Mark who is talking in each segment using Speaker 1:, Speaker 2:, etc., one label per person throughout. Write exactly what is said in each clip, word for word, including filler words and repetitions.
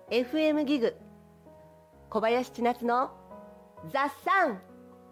Speaker 1: エフエム ギグ小林千夏のザ・サン。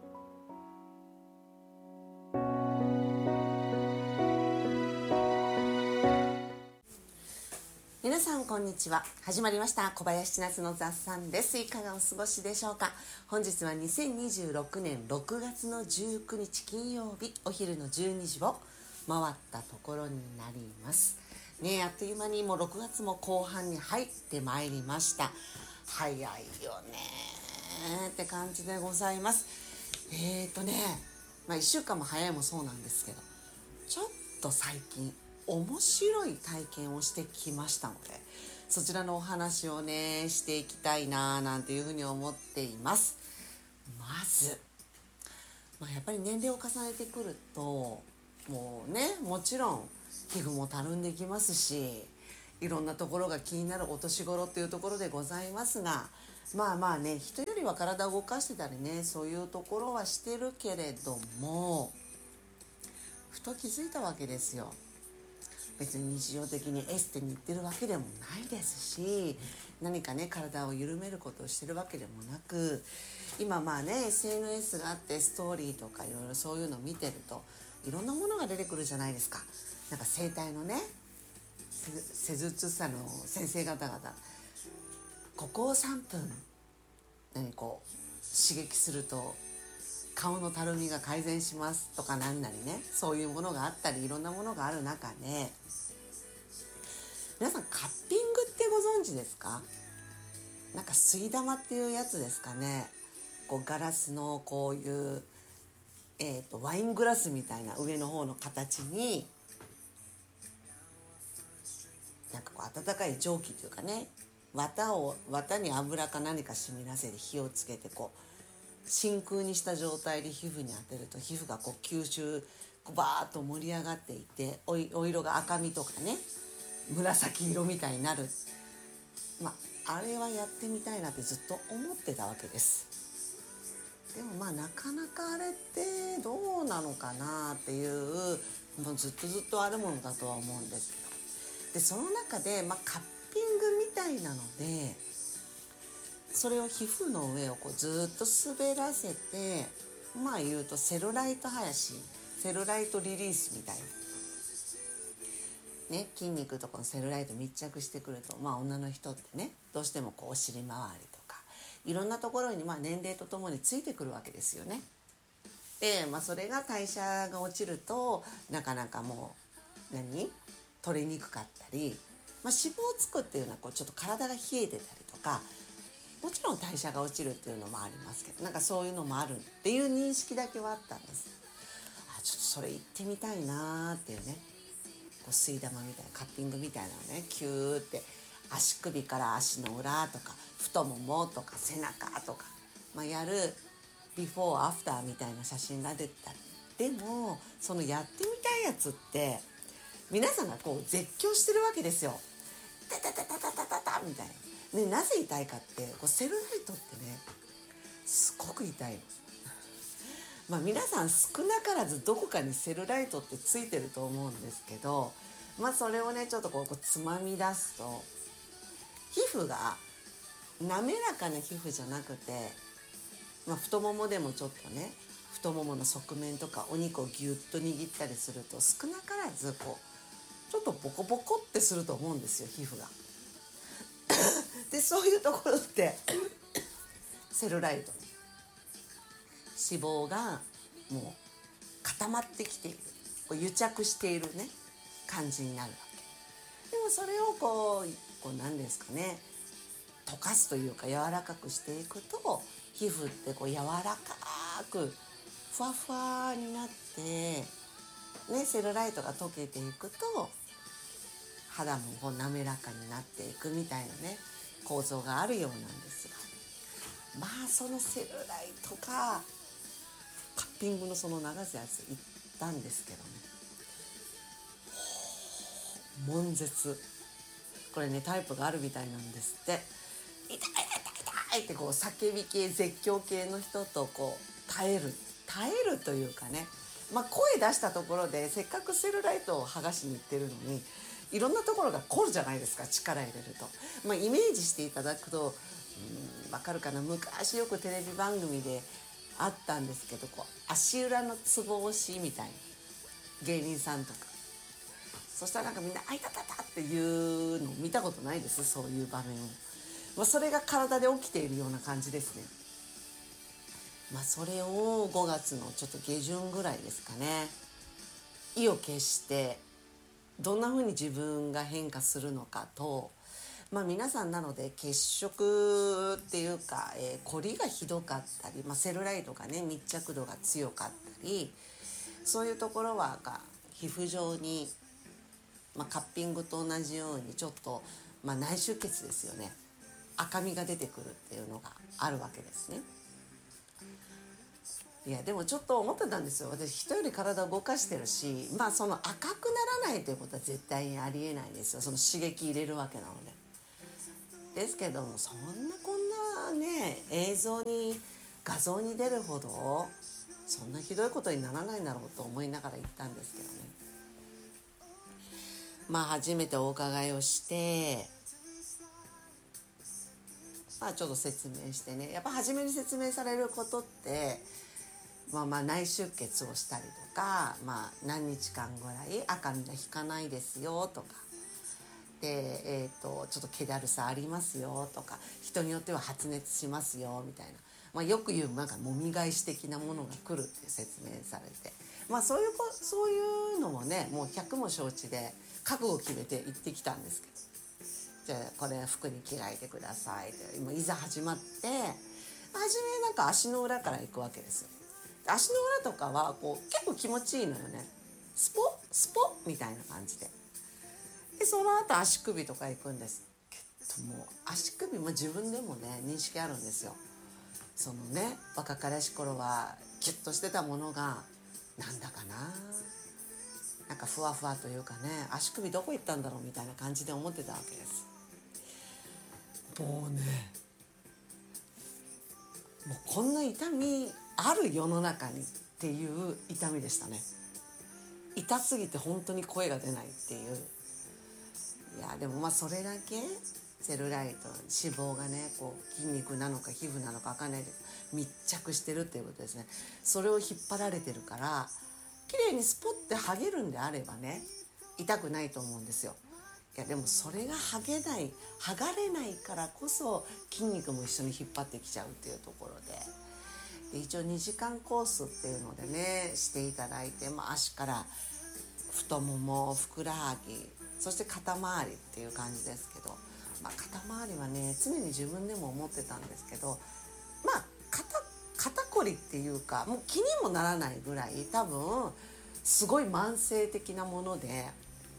Speaker 2: 皆さんこんにちは。始まりました小林千夏のザ・サンです。いかがお過ごしでしょうか。本日はにせんにじゅうろくねんろくがつのじゅうくにち金曜日、お昼のじゅうにじを回ったところになりますね。あっという間にもうろくがつも後半に入ってまいりました。早いよねって感じでございます。えーとねまあいっしゅうかんも早いもそうなんですけど、ちょっと最近面白い体験をしてきましたので、そちらのお話をねしていきたいななんていうふうに思っています。まず、まあ、やっぱり年齢を重ねてくるともうね、もちろん皮膚もたるんできますし、いろんなところが気になるお年頃っていうところでございますが、まあまあね、人よりは体を動かしてたりね、そういうところはしてるけれども、ふと気づいたわけですよ。別に日常的にエステに行ってるわけでもないですし、何かね体を緩めることをしてるわけでもなく、今まあね エスエヌエス があってストーリーとかいろいろそういうのを見てるといろんなものが出てくるじゃないですか。なんか整体のね施術者の先生方々、ここをさんぷん何こう刺激すると顔のたるみが改善しますとかなんなりね、そういうものがあったりいろんなものがある中で、皆さんカッピングってご存知ですか？なんか吸い玉っていうやつですかね。こうガラスのこういう、えーと、ワイングラスみたいな上の方の形になんかこう温かい蒸気というかね、綿を綿に油か何か湿らせて火をつけてこう真空にした状態で皮膚に当てると、皮膚がこう吸収こうバーッと盛り上がっていて、お, お色が赤みとかね紫色みたいになる。まああれはやってみたいなってずっと思ってたわけです。でもまあなかなかあれってどうなのかなっていう、もうずっとずっとあるものだとは思うんですけど、でその中で、まあ、カッピングみたいなのでそれを皮膚の上をこうずっと滑らせて、まあ言うとセルライト生やし、セルライトリリースみたいなね、筋肉とかのセルライト密着してくると、まあ女の人ってねどうしてもこうお尻周りとかいろんなところにまあ年齢とともについてくるわけですよね。で、まあそれが代謝が落ちるとなかなかもう何取れにくかったり、まあ、脂肪をつくっていうのはこうちょっと体が冷えてたりとか、もちろん代謝が落ちるっていうのもありますけど、なんかそういうのもあるっていう認識だけはあったんです。あ、ちょっとそれ行ってみたいなーっていうね、こう吸い玉みたいなカッピングみたいなのね、キューって足首から足の裏とか太ももとか背中とか、まあ、やるビフォーアフターみたいな写真が出てたり、でもそのやってみたいやつって皆さんがこう絶叫してるわけですよ。タタタタタタタタみたいな。ね、なぜ痛いかって、こうセルライトってねすごく痛いの。まあ皆さん少なからずどこかにセルライトってついてると思うんですけど、まあそれをねちょっとこう、こうつまみ出すと皮膚が滑らかな皮膚じゃなくて、まあ、太ももでもちょっとね太ももの側面とかお肉をギュッと握ったりすると少なからずこうちょっとボコボコってすると思うんですよ、皮膚が。でそういうところってセルライト、脂肪がもう固まってきている、こう癒着しているね感じになるわけでも、それをこうこう何ですかね、溶かすというか柔らかくしていくと皮膚ってこう柔らかくふわふわになって、ね、セルライトが溶けていくと肌もこう滑らかになっていくみたいなね構造があるようなんですが、まあそのセルライトかカッピングのその流すやつ行ったんですけどね、悶絶。これねタイプがあるみたいなんですって。痛い痛い痛いってこう叫び系絶叫系の人とこう耐える耐えるというかね、まあ声出したところでせっかくセルライトを剥がしに行ってるのにいろんなところが凝るじゃないですか、力入れると。まあ、イメージしていただくと、うん、分かるかな。昔よくテレビ番組であったんですけど、こう足裏のツボ押しみたいな芸人さんとか、そしたらなんかみんな「あいたたた」っていうのを見たことないです？そういう場面を。まあ、それが体で起きているような感じですね。まあ、それをごがつのちょっと下旬ぐらいですかね、意を決してどんな風に自分が変化するのかと、まあ、皆さんなので血色っていうか、えー、凝りがひどかったり、まあ、セルライトがね密着度が強かったり、そういうところはが皮膚上に、まあ、カッピングと同じようにちょっと、まあ、内出血ですよね、赤みが出てくるっていうのがあるわけですね。いやでもちょっと思ってたんですよ。私人より体を動かしてるし、まあその赤くならないということは絶対にありえないですよ。その刺激入れるわけなので。ですけども、そんなこんなね映像に画像に出るほどそんなひどいことにならないだろうと思いながら行ったんですけどね。まあ初めてお伺いをして、まあちょっと説明してね、やっぱ初めに説明されることって、まあ、まあ内出血をしたりとか、まあ、何日間ぐらい赤みが引かないですよとかで、えー、とちょっと気だるさありますよとか、人によっては発熱しますよみたいな、まあ、よく言うなんかもみ返し的なものが来るって説明されて、まあ、そういうそういうのもねもう百も承知で覚悟を決めて行ってきたんですけど、じゃあこれ服に着替えてくださいって今いざ始まって、初めなんか足の裏から行くわけですよ。足の裏とかはこう結構気持ちいいのよね。スポスポみたいな感じで。でその後足首とか行くんですけども、足首も自分でもね認識あるんですよ。そのね若かりし頃はキュッとしてたものがなんだかな、なんかふわふわというかね、足首どこ行ったんだろうみたいな感じで思ってたわけです。もうね、もうこんな痛みある世の中にっていう痛みでしたね。痛すぎて本当に声が出ないっていう。いやでもまあそれだけセルライト、脂肪がねこう筋肉なのか皮膚なのか分かんないけど密着してるっていうことですね。それを引っ張られてるから綺麗にスポッて剥げるんであればね痛くないと思うんですよ。いやでもそれが剥げない剥がれないからこそ筋肉も一緒に引っ張ってきちゃうっていうところで、で一応にじかんコースっていうのでねしていただいて、まあ、足から太もも、ふくらはぎ、そして肩周りっていう感じですけど、まあ、肩周りはね常に自分でも思ってたんですけど、まあ 肩, 肩こりっていうかもう気にもならないぐらい多分すごい慢性的なもので、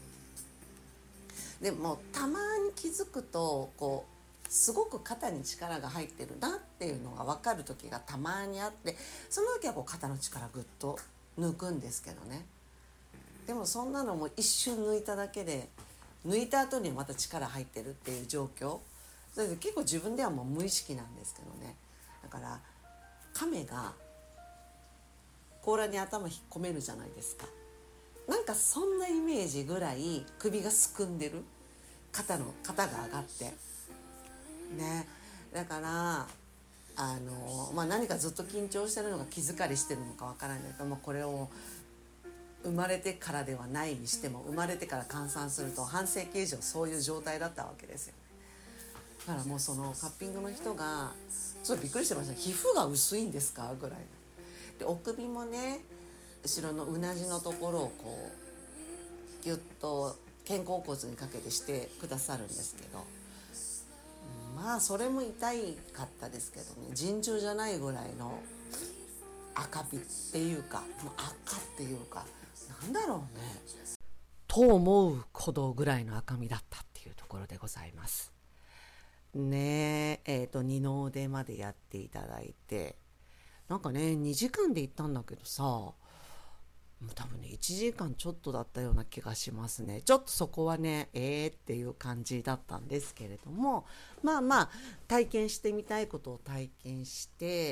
Speaker 2: でもたまに気づくとこうすごく肩に力が入ってるなっていうのが分かる時がたまにあって、その時はこう肩の力ぐっと抜くんですけどね。でもそんなのも一瞬抜いただけで、抜いた後にまた力入ってるっていう状況、それで結構自分ではもう無意識なんですけどね。だから亀が甲羅に頭引っ込めるじゃないですか。なんかそんなイメージぐらい首がすくんでる、肩の肩が上がってね。だからあの、まあ、何かずっと緊張してるのか気疲れしてるのかわからないけど、まあ、これを生まれてからではないにしても生まれてから換算すると半世紀以上そういう状態だったわけですよ。だからもうそのカッピングの人がちょっとびっくりしてました。皮膚が薄いんですかぐらいで、お首もね後ろのうなじのところをこうギュッと肩甲骨にかけてしてくださるんですけど、まあそれも痛いかったですけどね、尋常じゃないぐらいの赤みっていうか、もう赤っていうかなんだろうねと思うほどぐらいの赤みだったっていうところでございますね。えーと二の腕までやっていただいて、なんかねにじかんで行ったんだけどさ、もう多分ねいちじかんちょっとだったような気がしますね。ちょっとそこはねえーっていう感じだったんですけれども、まあまあ体験してみたいことを体験して、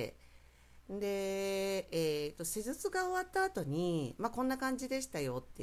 Speaker 2: で、えーと施術が終わった後に、まあ、こんな感じでしたよっていう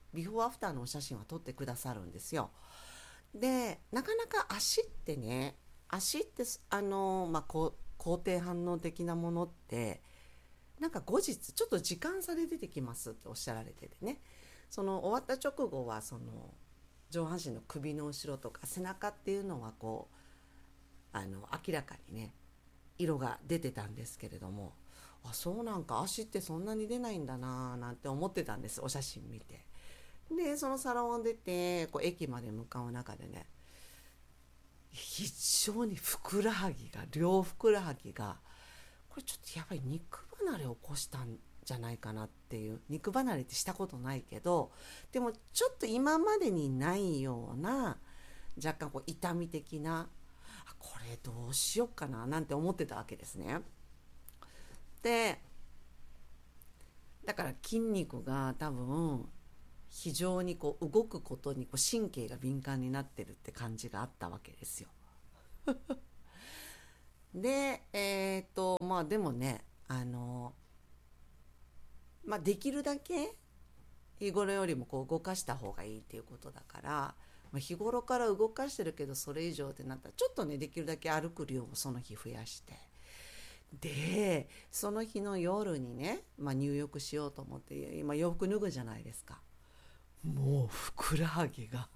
Speaker 2: ビフォーアフターのお写真は撮ってくださるんですよ。でなかなか足ってね、足ってあの、まあ、こう肯定反応的なものってなんか後日ちょっと時間差で出てきますっておっしゃられててね、その終わった直後はその上半身の首の後ろとか背中っていうのはこうあの明らかにね色が出てたんですけれども、あ、そうなんか足ってそんなに出ないんだななんて思ってたんです、お写真見て。でそのサロンを出てこう駅まで向かう中でね、非常にふくらはぎが両ふくらはぎがこれちょっとやばい肉離れを起こしたんじゃないかなっていう、肉離れってしたことないけどでもちょっと今までにないような若干こう痛み的な、あ、これどうしようかななんて思ってたわけですね。でだから筋肉が多分非常にこう動くことにこう神経が敏感になってるって感じがあったわけですよ。でえっ、とまあでもねあのまあできるだけ日頃よりもこう動かした方がいいっていうことだから、まあ、日頃から動かしてるけどそれ以上ってなったらちょっとねできるだけ歩く量をその日増やして、でその日の夜にね、まあ、入浴しようと思って今洋服脱ぐじゃないですか。もうふくらはぎが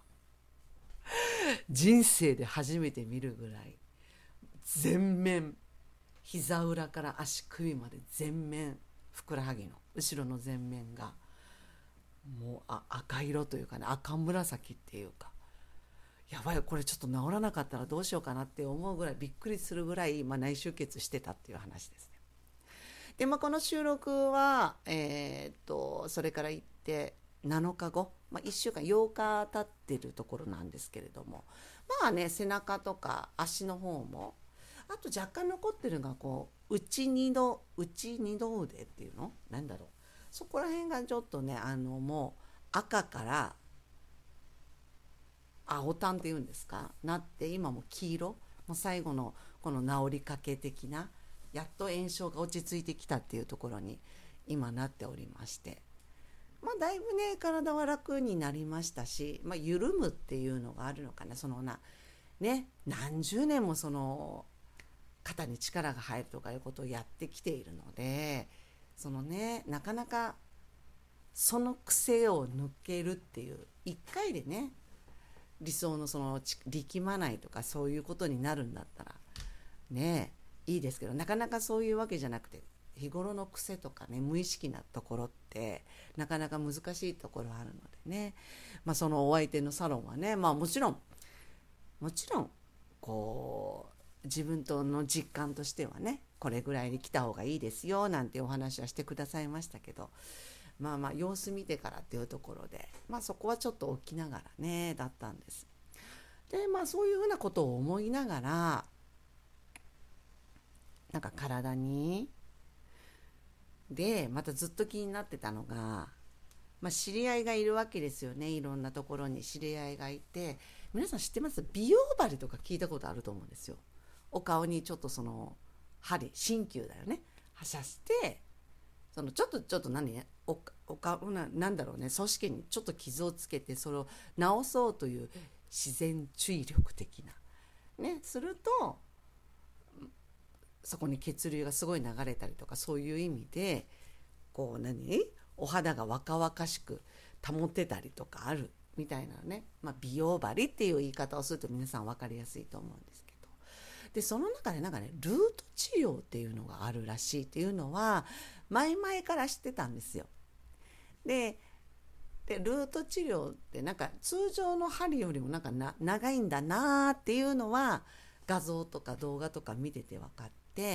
Speaker 2: 人生で初めて見るぐらい全面、膝裏から足首まで全面ふくらはぎの後ろの全面がもうあ赤色というかね、赤紫っていうか、やばいこれちょっと治らなかったらどうしようかなって思うぐらいびっくりするぐらい、まあ、内出血してたっていう話ですね。で、まあ、この収録はえー、っとそれから行ってなのかご、まあ、いっしゅうかんようか経ってるところなんですけれども、まあね背中とか足の方もあと若干残ってるのがこう内二度内二度腕っていうのなんだろう、そこら辺がちょっとねあのもう赤から青タンっていうんですかなって今も黄色、もう最後のこの治りかけ的なやっと炎症が落ち着いてきたっていうところに今なっておりまして、まあ、だいぶね体は楽になりましたし、まあ、緩むっていうのがあるのかな、そのな、ね、何十年もその肩に力が入るとかいうことをやってきているので、そのねなかなかその癖を抜けるっていう一回でね理想のその力まないとかそういうことになるんだったらねいいですけど、なかなかそういうわけじゃなくて日頃の癖とかね無意識なところってなかなか難しいところあるのでね、まあ、そのお相手のサロンはね、まあ、もちろんもちろんこう自分との実感としてはねこれぐらいに来た方がいいですよなんてお話はしてくださいましたけど、まあまあ様子見てからっていうところで、まあ、そこはちょっと起きながらねだったんです。でまあそういうふうなことを思いながらなんか体にでまたずっと気になってたのが、まあ、知り合いがいるわけですよね。いろんなところに知り合いがいて、皆さん知ってます？美容針とか聞いたことあると思うんですよ。お顔にちょっとその針鍼灸だよねはしゃしてそのちょっとちょっと何ねおお顔ななんだろうね組織にちょっと傷をつけてそれを治そうという自然注意力的なねするとそこに血流がすごい流れたりとかそういう意味でこう何お肌が若々しく保てたりとかあるみたいなね、まあ、美容針っていう言い方をすると皆さん分かりやすいと思うんですけど、でその中でなんかねルート治療っていうのがあるらしいっていうのは前々から知ってたんですよ。ででルート治療ってなんか通常の針よりもなんかな長いんだなっていうのは画像とか動画とか見てて分かって、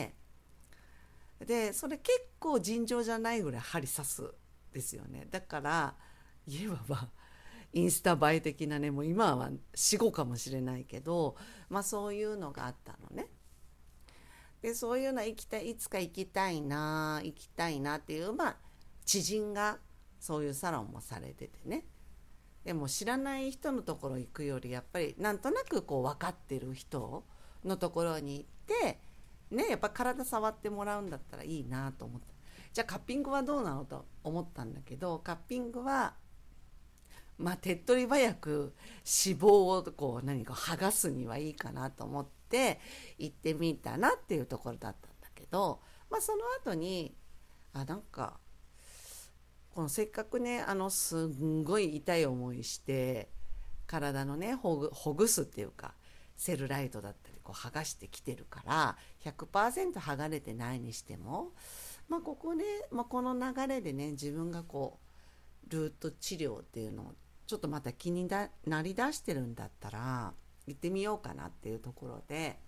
Speaker 2: でそれ結構尋常じゃないぐらい針刺すですよね。だからいわばインスタ映え的なね、もう今は死後かもしれないけど、まあそういうのがあったのね。でそういうの行きたい、いつか行きたいな行きたいなっていうまあ知人がそういうサロンもされててね、でも知らない人のところ行くよりやっぱりなんとなくこう分かってる人のところに行ってね、やっぱ体触ってもらうんだったらいいなと思った。じゃあカッピングはどうなのと思ったんだけど、カッピングはまあ手っ取り早く脂肪をこう何か剥がすにはいいかなと思って行ってみたなっていうところだったんだけど、まあその後にあなんかこのせっかくねあのすんごい痛い思いして体のねほぐ、ほぐすっていうかセルライトだったりこう剥がしてきてるから ひゃくパーセント 剥がれてないにしても、まあここね、まあ、この流れでね自分がこうルート治療っていうのをちょっとまた気になりだしてるんだったら行ってみようかなっていうところで、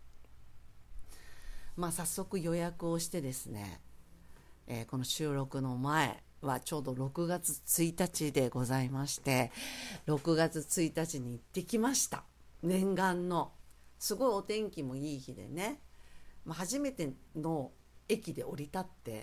Speaker 2: まあ早速予約をしてですね、えー、この収録の前はちょうどろくがつついたちでございまして、ろくがつついたちに行ってきました。念願のすごいお天気もいい日でね、まあ、初めての駅で降り立って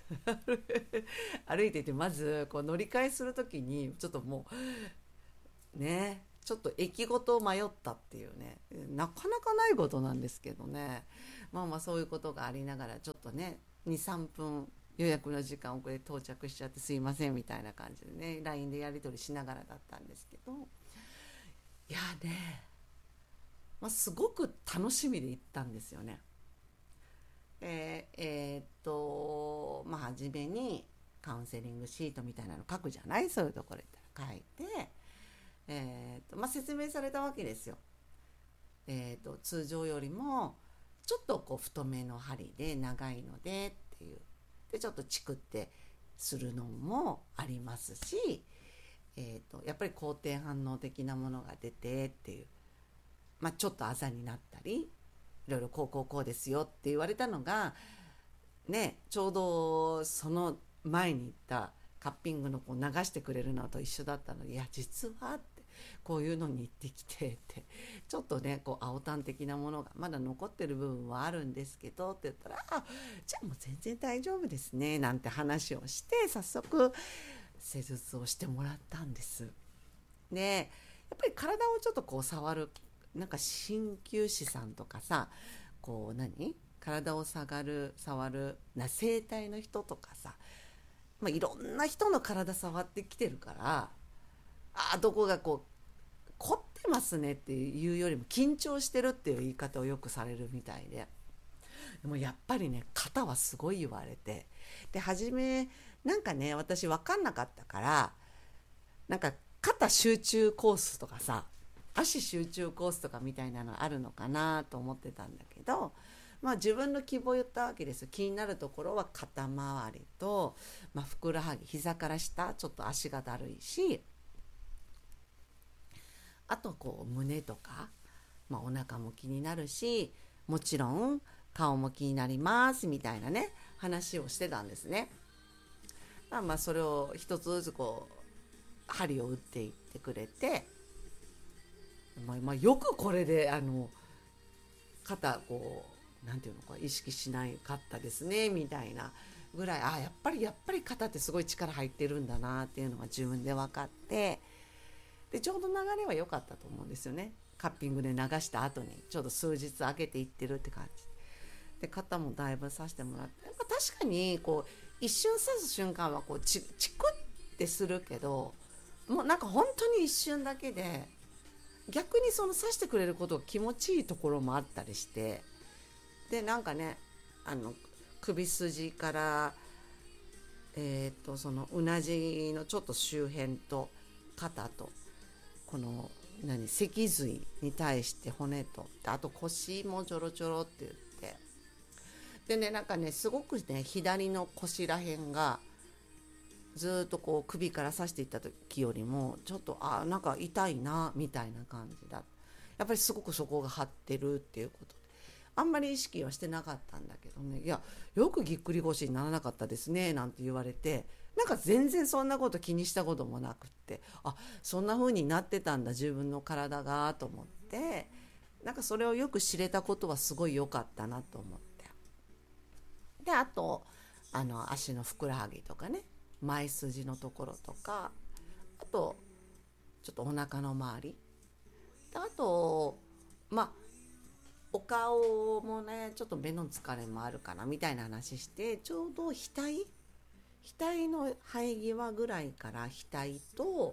Speaker 2: 歩いてて、まずこう乗り換えする時にちょっともうねちょっと駅ごと迷ったっていうね、なかなかないことなんですけどね、まあまあそういうことがありながらちょっとね にさんぷん予約の時間遅れ到着しちゃってすいませんみたいな感じでね ライン でやり取りしながらだったんですけど、いやね、まあ、すごく楽しみで行ったんですよね。えー、えー、っとまあ初めにカウンセリングシートみたいなの書くじゃない、そういうところで書いて、えー、っとまあ、説明されたわけですよ。えー、っと通常よりもちょっとこう太めの針で長いのでっていうでちょっとチクってするのもありますし、えー、とやっぱり好転反応的なものが出てっていう、まあ、ちょっとあざになったりいろいろこうこうこうですよって言われたのがね、ちょうどその前に言ったカッピングのこう流してくれるのと一緒だったので、いや実はってこういうのに行ってきてってちょっとねこう青タン的なものがまだ残ってる部分はあるんですけどって言ったら、あじゃあもう全然大丈夫ですねなんて話をして早速施術をしてもらったんです。でやっぱり体をちょっとこう触るなんか鍼灸師さんとかさ、こう何体を触る触るな整体の人とかさ、まあ、いろんな人の体触ってきてるから、あどこがこう凝ってますねっていうよりも緊張してるっていう言い方をよくされるみたいで、でもやっぱりね肩はすごい言われて、で初めなんかね私分かんなかったからなんか肩集中コースとかさ足集中コースとかみたいなのあるのかなと思ってたんだけど、まあ自分の希望を言ったわけですよ。気になるところは肩周りと、まあ、ふくらはぎ膝から下ちょっと足がだるいし、あとこう胸とか、まあ、お腹も気になるし、もちろん顔も気になりますみたいなね話をしてたんですね。まあまあそれを一つずつこう針を打っていってくれて、まあ、まあよくこれであの肩こうなんていうのか意識しないかったですねみたいなぐらい、あやっぱりやっぱり肩ってすごい力入ってるんだなっていうのが自分で分かって、でちょうど流れは良かったと思うんですよね。カッピングで流した後にちょうど数日空けていってるって感じで、肩もだいぶ刺してもらって、まあ、確かにこう一瞬刺す瞬間はこうチチクってするけど、もうなんか本当に一瞬だけで逆にその刺してくれることが気持ちいいところもあったりして、でなんかねあの首筋からえー、とそのうなじのちょっと周辺と肩とこの何脊髄に対して骨と、あと腰もちょろちょろって言って、でねなんかねすごくね左の腰らへんがずっとこう首から刺していった時よりもちょっとあなんか痛いなみたいな感じだ。やっぱりすごくそこが張ってるっていうことであんまり意識はしてなかったんだけどね、いやよくぎっくり腰にならなかったですねなんて言われて、なんか全然そんなこと気にしたこともなくって、あそんな風になってたんだ自分の体がと思って、なんかそれをよく知れたことはすごい良かったなと思って、であとあの足のふくらはぎとかね前筋のところとか、あとちょっとお腹の周り、あとまあお顔もねちょっと目の疲れもあるかなみたいな話して、ちょうど額額の生え際ぐらいから額と、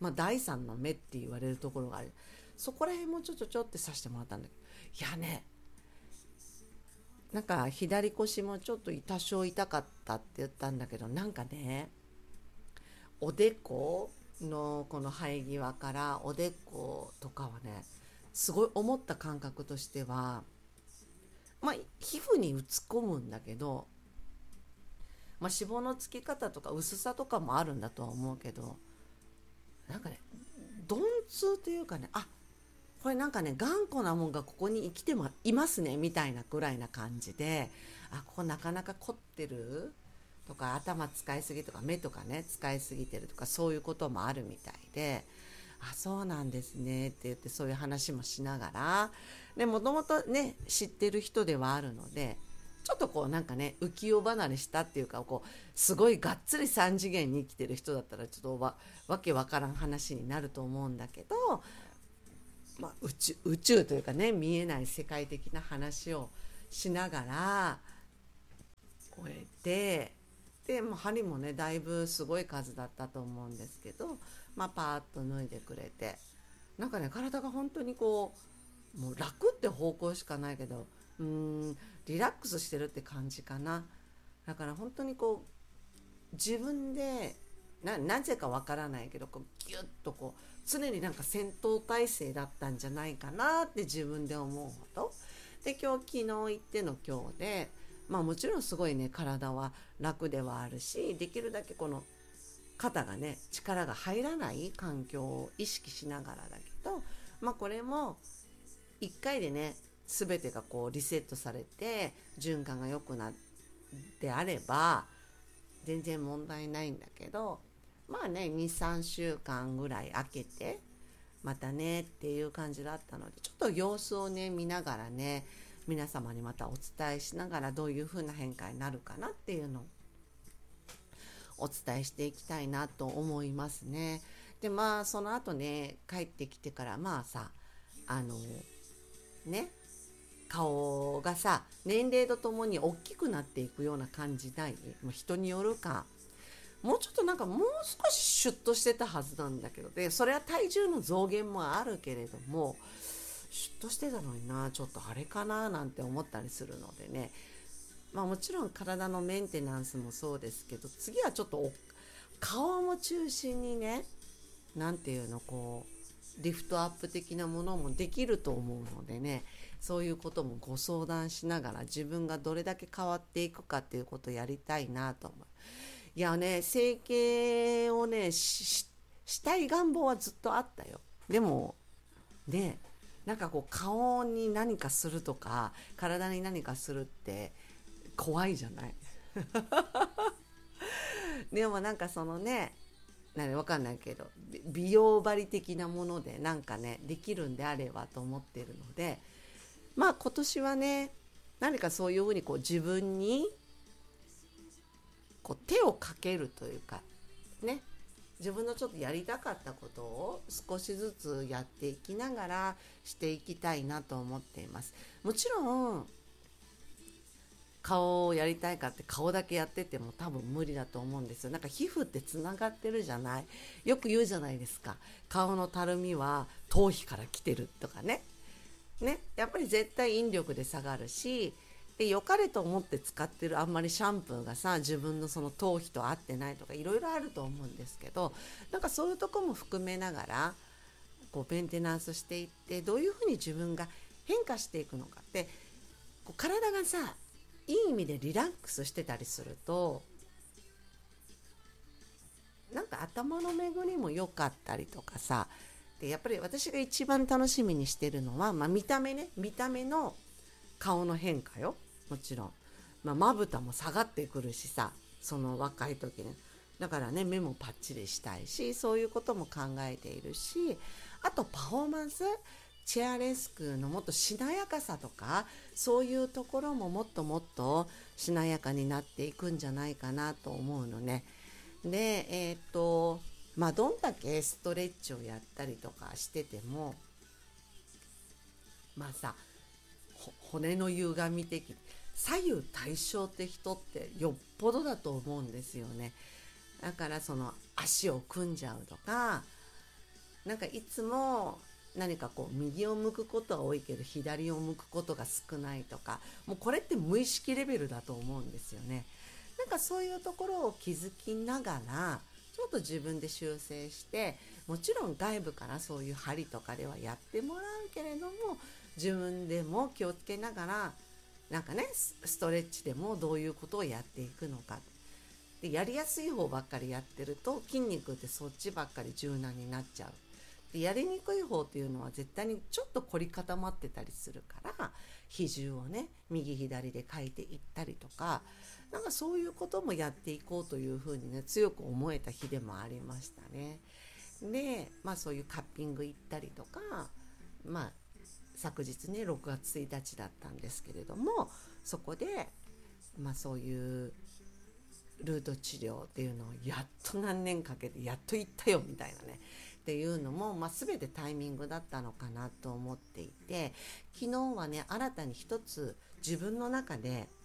Speaker 2: まあ、第三の目って言われるところがある。そこら辺もちょっとちょってさせてもらったんだけど、いやね、なんか左腰もちょっと多少痛かったって言ったんだけど、なんかね、おでこのこの生え際からおでことかはね、すごい思った感覚としては、まあ皮膚に打ち込むんだけど、まあ、脂肪のつき方とか薄さとかもあるんだとは思うけど、なんかね、鈍痛というかね、あ、これなんかね、頑固なもんがここに生きてもいますねみたいなぐらいな感じで、あ、ここなかなか凝ってるとか、頭使いすぎとか、目とかね使いすぎてるとか、そういうこともあるみたいで、あ、そうなんですねって言って、そういう話もしながら、でもともとね知ってる人ではあるので、ちょっとこうなんかね、浮世離れしたっていうか、こうすごいがっつりさん次元に生きてる人だったらちょっと わ, わけわからん話になると思うんだけど、まあ、宇宙、宇宙というかね、見えない世界的な話をしながら終えて、でもう針もねだいぶすごい数だったと思うんですけど、まあ、パーッと脱いでくれて、なんかね、体が本当にこう、もう楽って方向しかないけど、うーんリラックスしてるって感じかな。だから本当にこう自分で な, なぜかわからないけど、こうギュッとこう常になんか戦闘態勢だったんじゃないかなって自分で思うほどで、今日昨日行っての今日で、まあもちろんすごいね体は楽ではあるし、できるだけこの肩がね力が入らない環境を意識しながらだけど、まあこれもいっかいでね全てがこうリセットされて循環が良くなってあれば全然問題ないんだけど、まあね にさんしゅうかんぐらい空けてまたねっていう感じだったので、ちょっと様子をね見ながらね、皆様にまたお伝えしながら、どういう風な変化になるかなっていうのをお伝えしていきたいなと思いますね。でまあその後ね帰ってきてから、まあさ、あのね顔がさ年齢とともに大きくなっていくような感じない？もう人によるか、もうちょっとなんかもう少しシュッとしてたはずなんだけど、でそれは体重の増減もあるけれども、シュッとしてたのにな、ちょっとあれかななんて思ったりするのでね、まあもちろん体のメンテナンスもそうですけど、次はちょっと顔も中心にね、なんていうの、こうリフトアップ的なものもできると思うのでね、そういうこともご相談しながら、自分がどれだけ変わっていくかっていうことをやりたいなと思う。いやね、整形をね し, し, したい願望はずっとあったよ。でもね、なんかこう顔に何かするとか体に何かするって怖いじゃないでもなんかそのね、何わかんないけど美容針的なものでなんかねできるんであればと思っているので、まあ今年はね何かそういうふうにこう自分にこう手をかけるというかね、自分のちょっとやりたかったことを少しずつやっていきながらしていきたいなと思っています。もちろん顔をやりたいかって顔だけやってても多分無理だと思うんですよ。なんか皮膚ってつながってるじゃない。よく言うじゃないですか、顔のたるみは頭皮から来てるとかね。ね、やっぱり絶対引力で下がるし、で良かれと思って使ってるあんまりシャンプーがさ自分のその頭皮と合ってないとかいろいろあると思うんですけど、なんかそういうとこも含めながらこうメンテナンスしていって、どういうふうに自分が変化していくのかって、こう体がさいい意味でリラックスしてたりすると、なんか頭の巡りも良かったりとかさ、でやっぱり私が一番楽しみにしてるのは、まあ、見た目ね、見た目の顔の変化よ。もちろんまぶたも下がってくるしさ、その若い時ね、だからね目もパッチリしたいし、そういうことも考えているし、あとパフォーマンス、チェアレスクのもっとしなやかさとか、そういうところももっともっとしなやかになっていくんじゃないかなと思うのね。でえっ、とまあどんだけストレッチをやったりとかしてても、まあさ骨の歪み的左右対称って人ってよっぽどだと思うんですよね。だからその足を組んじゃうとかなんかいつも何かこう右を向くことは多いけど左を向くことが少ないとか、もうこれって無意識レベルだと思うんですよね。なんかそういうところを気づきながらちょっと自分で修正して、もちろん外部からそういう針とかではやってもらうけれども、自分でも気をつけながらなんかね、ストレッチでもどういうことをやっていくのかで、やりやすい方ばっかりやってると筋肉ってそっちばっかり柔軟になっちゃう。でやりにくい方っていうのは絶対にちょっと凝り固まってたりするから、比重をね右左で変えていったりとか、なんかそういうこともやっていこうというふうにね強く思えた日でもありましたね。で、まあそういうカッピング行ったりとか、まあ昨日ねろくがつついたちだったんですけれども、そこでまあそういうルート治療っていうのをやっと何年かけてやっと行ったよみたいなねっていうのも、まあ、全てタイミングだったのかなと思っていて、昨日はね新たに一つ自分の中で